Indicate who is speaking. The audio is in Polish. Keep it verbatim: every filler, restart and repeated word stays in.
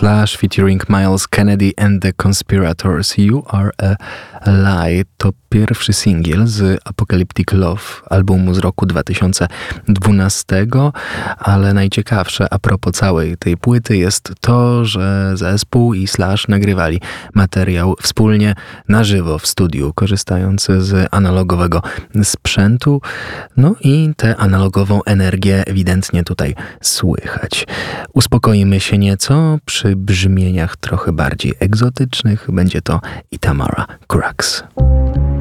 Speaker 1: Slash featuring Miles Kennedy and the Conspirators. You Are a Lie to pierwszy singiel z Apocalyptic Love, albumu z roku dwa tysiące dwunastego, ale najciekawsze a propos całej tej płyty jest to, że zespół i Slash nagrywali materiał wspólnie na żywo w studiu, korzystając z analogowego sprzętu, no i tę analogową energię ewidentnie tutaj słychać. Uspokoimy się nieco przy brzmieniach trochę bardziej egzotycznych. Będzie to Itamara Crux.